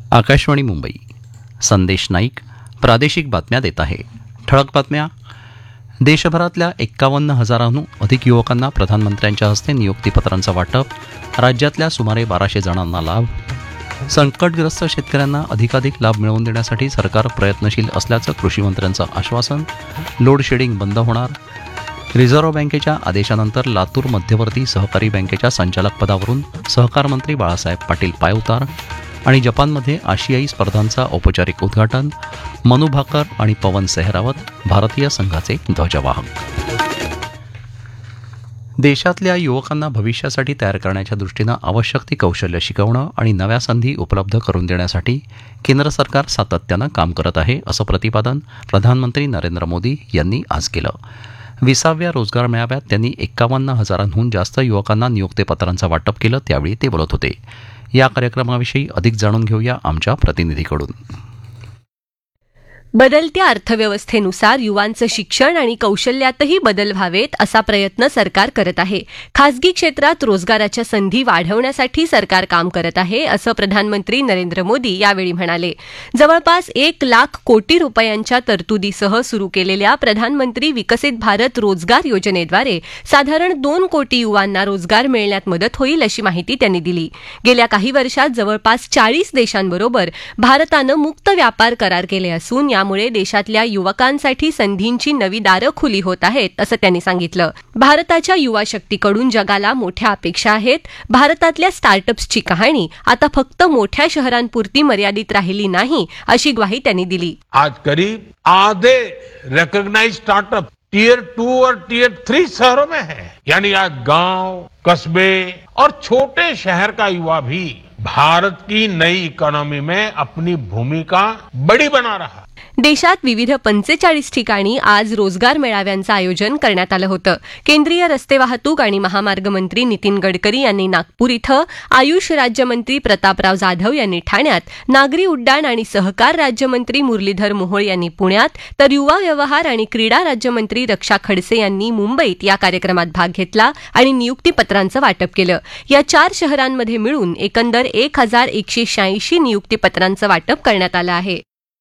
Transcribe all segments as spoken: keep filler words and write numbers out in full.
आकाशवाणी मुंबई. संदेश नाईक प्रादेशिक बातम्या देत आहे. ठळक बातम्या. देशभरातल्या एक्कावन्न हजारांहून अधिक युवकांना प्रधानमंत्र्यांच्या हस्ते नियुक्तीपत्रांचं वाटप. राज्यातल्या सुमारे बाराशे जणांना लाभ. संकटग्रस्त शेतकऱ्यांना अधिकाधिक लाभ मिळवून देण्यासाठी सरकार प्रयत्नशील असल्याचं कृषीमंत्र्यांचं आश्वासन. लोडशेडिंग बंद होणार. रिझर्व्ह बँकेच्या आदेशानंतर लातूर मध्यवर्ती सहकारी बँकेच्या संचालकपदावरून सहकार मंत्री बाळासाहेब पाटील पायउतार. आणि जपानमध्ये आशियाई स्पर्धांचं औपचारिक उद्घाटन. मनु भाकर आणि पवन सेहरावत भारतीय संघाचे ध्वजवाहक. देशातल्या युवकांना भविष्यासाठी तयार करण्याच्या दृष्टीनं आवश्यक ती कौशल्य शिकवणं आणि नव्या संधी उपलब्ध करून देण्यासाठी केंद्र सरकार सातत्यानं काम करत आहे, असं प्रतिपादन प्रधानमंत्री नरेंद्र मोदी यांनी आज केलं. विसाव्या रोजगार मेळाव्यात त्यांनी एक्कावन्न हजारांहून जास्त युवकांना नियुक्तीपत्रांचं वाटप केलं, त्यावेळी ते बोलत होते. या कार्यक्रमाविषयी अधिक जाणून घेऊया आमच्या प्रतिनिधीकडून. बदलत्या अर्थव्यवस्थेनुसार युवांचं शिक्षण आणि कौशल्यातही बदल व्हावेत असा प्रयत्न सरकार करत आहे. खासगी क्षेत्रात रोजगाराच्या संधी वाढवण्यासाठी सरकार काम करत आहे, असं प्रधानमंत्री नरेंद्र मोदी यावेळी म्हणाले. जवळपास एक लाख कोटी रुपयांच्या तरतुदीसह सुरू केलेल्या प्रधानमंत्री विकसित भारत रोजगार योजनेद्वारे साधारण दोन कोटी युवांना रोजगार मिळण्यात मदत होईल, अशी माहिती त्यांनी दिली. गेल्या काही वर्षात जवळपास चाळीस देशांबरोबर भारतानं मुक्त व्यापार करार केले असून यामुळे देशातल्या युवकांसाठी संधींची नवी दारं खुली होत आहेत, असं त्यांनी सांगितलं. भारताच्या युवा शक्तीकडून जगाला मोठ्या अपेक्षा आहेत. भारतातल्या स्टार्टअप्सची कहाणी आता फक्त मोठ्या शहरांपुरती मर्यादित राहिली नाही, अशी ग्वाही त्यांनी दिली. आज करीब आधे रिकॉग्नाइज्ड स्टार्टअप टीयर टू और टीयर थ्री शहरों में है. यानी आज गांव, कस्बे और छोटे शहर का युवा भी भारत की नई इकोनॉमी में अपनी भूमिका बड़ी बना रहा. देशात विविध पंचेचाळीस ठिकाणी आज रोजगार मेळाव्यांचं आयोजन करण्यात आलं होतं. केंद्रीय रस्ते वाहतूक आणि महामार्ग मंत्री नितीन गडकरी यांनी नागपूर इथं, आयुष राज्यमंत्री प्रतापराव जाधव यांनी ठाण्यात, नागरी उड्डाण आणि सहकार राज्यमंत्री मुरलीधर मोहोळ यांनी पुण्यात, तर युवा व्यवहार आणि क्रीडा राज्यमंत्री रक्षा खडसे यांनी मुंबईत या कार्यक्रमात भाग घेतला आणि नियुक्तीपत्रांचं वाटप केलं. या चार शहरांमध्ये मिळून एकंदर एक हजार एकशे शहाऐंशी नियुक्तीपत्रांचं वाटप करण्यात आलं आहे.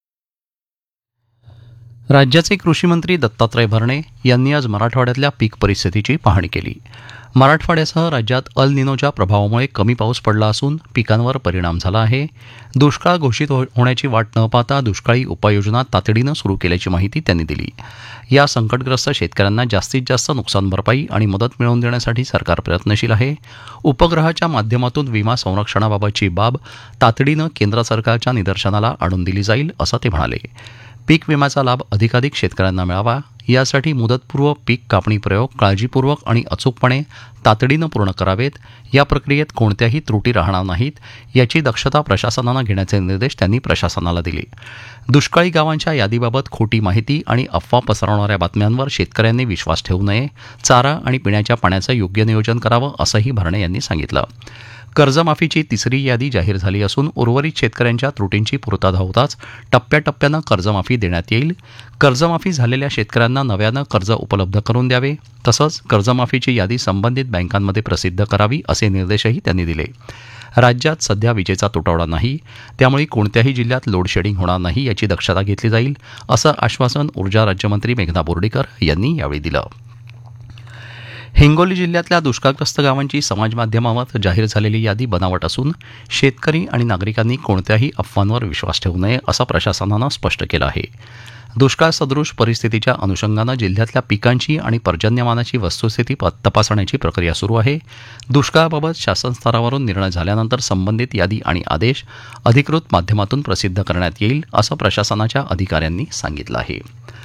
राज्याचे कृषीमंत्री दत्तात्रय भरणे यांनी आज मराठवाड्यातल्या पीक परिस्थितीची पाहणी केली. मराठवाड्यासह राज्यात अल निनोच्या प्रभावामुळे कमी पाऊस पडला असून पिकांवर परिणाम झाला आहे. दुष्काळ घोषित होण्याची वाट न पाहता दुष्काळी उपाययोजना तातडीनं सुरू केल्याची माहिती त्यांनी दिली. या संकटग्रस्त शेतकऱ्यांना जास्तीत जास्त नुकसान भरपाई आणि मदत मिळवून देण्यासाठी सरकार प्रयत्नशील आहे. उपग्रहाच्या माध्यमातून विमा संरक्षणाबाबतची बाब तातडीनं केंद्र सरकारच्या निदर्शनाला आणून दिली जाईल, असं ते म्हणाले. पीक विम्याचा लाभ अधिकाधिक शेतकऱ्यांना मिळावा यासाठी मुदतपूर्व पीक कापणी प्रयोग काळजीपूर्वक आणि अचूकपणे तातडीनं पूर्ण करावेत. या प्रक्रियेत कोणत्याही त्रुटी राहणार नाहीत याची दक्षता प्रशासनानं घेण्याचे निर्देश त्यांनी प्रशासनाला दिले. दुष्काळी गावांच्या यादीबाबत खोटी माहिती आणि अफवा पसरवणाऱ्या बातम्यांवर शेतकऱ्यांनी विश्वास ठेवू नये. चारा आणि पिण्याच्या पाण्याचं योग्य नियोजन करावं, असंही भरणे यांनी सांगितलं. कर्जमाफीची तिसरी यादी जाहीर झाली असून उर्वरित शेतकऱ्यांच्या त्रुटींची पूर्तता होताच टप्प्याटप्प्यानं कर्जमाफी देण्यात येईल. कर्जमाफी झालेल्या शेतकऱ्यांना नव्यानं कर्ज उपलब्ध करून द्यावे, तसंच कर्जमाफीची यादी संबंधित बँकांमध्ये प्रसिद्ध करावी, असे निर्देशही त्यांनी दिले. राज्यात सध्या विजेचा तुटवडा नाही, त्यामुळे कोणत्याही जिल्ह्यात लोडशेडिंग होणार नाही याची दक्षता घेतली जाईल, असं आश्वासन ऊर्जा राज्यमंत्री मेघना बोर्डीकर यांनी यावेळी दिलं. हिंगोली जिल्ह्यातल्या दुष्काळग्रस्त गावांची समाजमाध्यमावर जाहीर झालेली यादी बनावट असून शेतकरी आणि नागरिकांनी कोणत्याही अफवांवर विश्वास ठेवू नये, असं प्रशासनानं स्पष्ट केलं आहे. दुष्काळ सदृश परिस्थितीच्या अनुषंगानं जिल्ह्यातल्या पिकांची आणि पर्जन्यमानाची वस्तुस्थिती तपासण्याची प्रक्रिया सुरू आहे. दुष्काळाबाबत शासन स्तरावरून निर्णय झाल्यानंतर संबंधित यादी आणि आदेश अधिकृत माध्यमातून प्रसिद्ध करण्यात येईल, असं प्रशासनाच्या अधिकाऱ्यांनी सांगितलं आहे.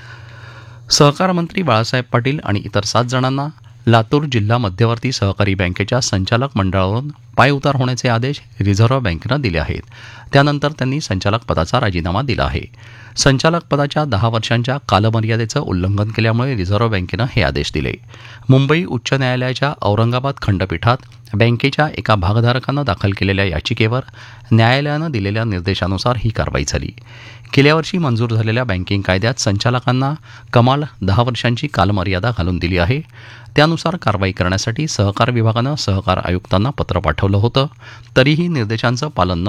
सहकार मंत्री बाळासाहेब पाटील आणि इतर सात जणांना लातूर जिल्हा मध्यवर्ती सहकारी बँकेच्या संचालक मंडळावरून पायउतार होण्याचे आदेश रिझर्व्ह बँकेनं दिले आहेत. त्यानंतर त्यांनी संचालक पदाचा राजीनामा दिला आहे. संचालक पदाच्या दहा वर्षांच्या कालमर्यादेचं उल्लंघन केल्यामुळे रिझर्व्ह बँकेनं हे आदेश दिले. मुंबई उच्च न्यायालयाच्या औरंगाबाद खंडपीठात बँकेच्या एका भागधारकानं दाखल केलेल्या याचिकेवर न्यायालयानं दिलेल्या निर्देशानुसार ही कारवाई झाली. गेल्या वर्षी मंजूर झालेल्या बँकिंग कायद्यात संचालकांना कमाल दहा वर्षांची कालमर्यादा घालून दिली आहे. त्यानुसार कारवाई करण्यासाठी सहकार विभागानं सहकार आयुक्तांना पत्र पाठवलं होतं. तरीही निर्देशांचं पालन न